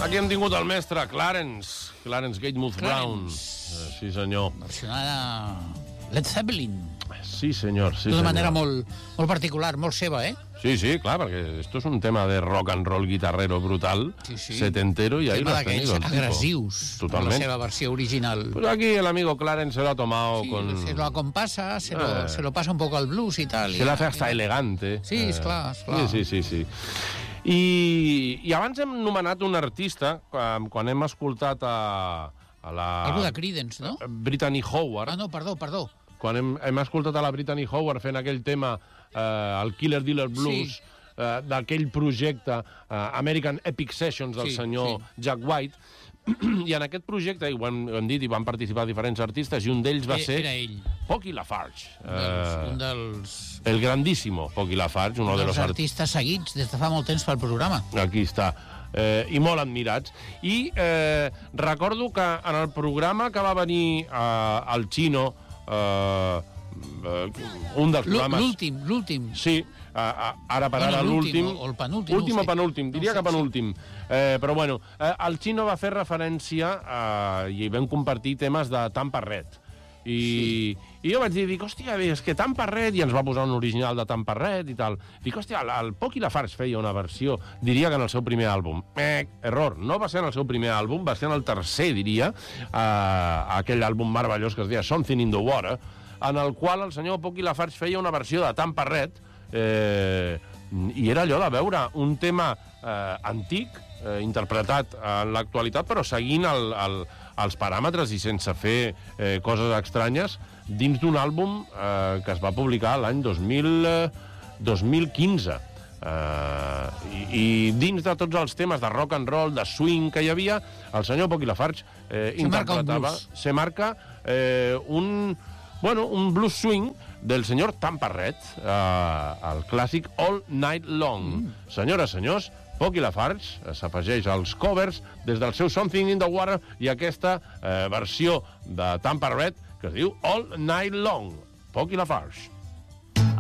Aquí hem tingut el mestre Clarence Gatemouth Brown. Sí, senyor. Versionada Led Zeppelin. Sí, senyor. D'una manera molt particular, molt seva, eh? Sí, clar, perquè esto es un tema de rock and roll guitarrero brutal, setentero, y ahí lo has tenido. Tema d'aquells agressius, totalment. La seva versió original. Pues aquí el amigo Clarence se lo ha tomado con... Se lo acompasa, se lo pasa un poco al blues y tal. Se lo hace hasta elegante. Sí, esclar. Sí. I abans hem nomenat un artista, quan hem escoltat a la... Algú de Creedence, no? Brittany Howard. Ah, no, perdó. Quan hem escoltat a la Brittany Howard fent aquell tema, el Killer Dealer Blues, d'aquell projecte American Epic Sessions del senyor Jack White, i en aquest projecte, i ho hem dit, i van participar diferents artistes, i un d'ells va ser... Era ell. Pocky Lafarge. Un dels... El grandíssimo Pocky Lafarge, un dels artistes seguits des de fa molt temps pel programa. Aquí està. I molt admirats. I recordo que en el programa que va venir al Chino, un dels programes... L'últim. Sí, ara per ara l'últim. O el penúltim. Últim o penúltim, diria que penúltim. Però bueno, el Chino va fer referència i vam compartir temes de Tampa Red. I jo vaig dir, hòstia, és que Tampa Red, i ens va posar un original de Tampa Red i tal. Dic, hòstia, el Pocky Lafarge feia una versió, diria que en el seu primer àlbum. Error, no va ser en el seu primer àlbum, va ser en el tercer, diria, aquell àlbum meravellós que es deia Something in the Water, en el qual el senyor Pocky Lafarge feia una versió de Tampa Red, i era allò de veure un tema antic, interpretat en l'actualitat, però seguint els paràmetres i sense fer coses estranyes, dins d'un àlbum que es va publicar l'any 2015. I dins de tots els temes de rock and roll, de swing que hi havia, el senyor Pocky Lafarge interpretava... Se marca un blues swing del senyor Tampa Red, el clàssic All Night Long. Senyores, senyors, Pocky Lafarge s'afegeix als covers des del seu Something in the Water i aquesta versió de Tampa Red que es diu All Night Long. Pocky Lafarge.